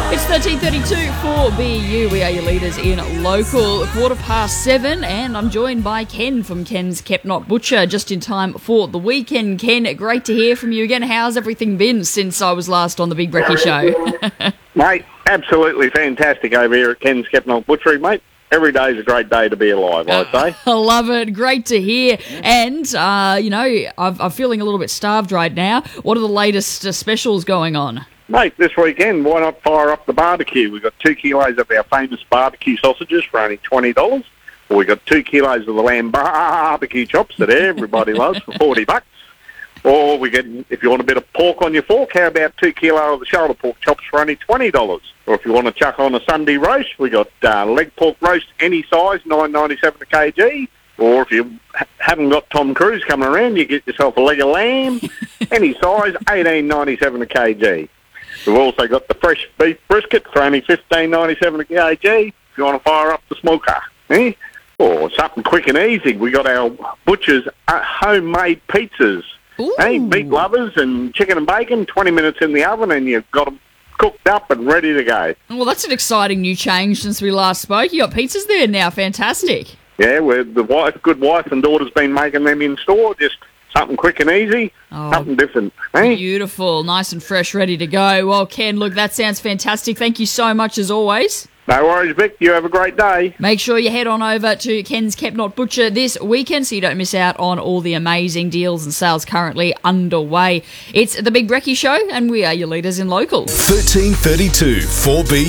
It's 13:32 for BU. We are your leaders in local. 7:15, and I'm joined by Ken from Ken's Kept Not Butcher, just in time for the weekend. Ken, great to hear from you again. How's everything been since I was last on the Big Brekkie Show? Mate, absolutely fantastic over here at Ken's Kept Not Butchery, mate. Every day is a great day to be alive, I'd say. I love it. Great to hear. And, I'm feeling a little bit starved right now. What are the latest specials going on? Mate, this weekend, why not fire up the barbecue? We've got 2 kilos of our famous barbecue sausages for only $20. Or we've got 2 kilos of the lamb barbecue chops that everybody loves for $40. Or we get, if you want a bit of pork on your fork, how about 2 kilos of the shoulder pork chops for only $20? Or if you want to chuck on a Sunday roast, we got leg pork roast any size, $9.97 a kg. Or if you haven't got Tom Cruise coming around, you get yourself a leg of lamb, any size, $18.97 a kg. We've also got the fresh beef brisket for only $15.97 a kg if you want to fire up the smoker. Eh? Or something quick and easy, we got our butcher's homemade pizzas. Hey, meat lovers and chicken and bacon, 20 minutes in the oven and you've got them cooked up and ready to go. Well, that's an exciting new change since we last spoke. You got pizzas there now, fantastic. Yeah, good wife and daughter's been making them in store, just something quick and easy, something different. Eh? Beautiful, nice and fresh, ready to go. Well, Ken, look, that sounds fantastic. Thank you so much as always. No worries, Vic. You have a great day. Make sure you head on over to Ken's Kept Not Butcher this weekend so you don't miss out on all the amazing deals and sales currently underway. It's the Big Brekkie Show, and we are your leaders in local. 1332 4B.